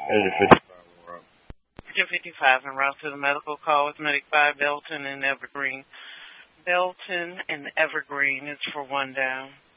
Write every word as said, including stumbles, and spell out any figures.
Agent fifty-five, we're up. Agent fifty-five, en route to the medical call with Medic five, Belton and Evergreen. Belton and Evergreen is for one down.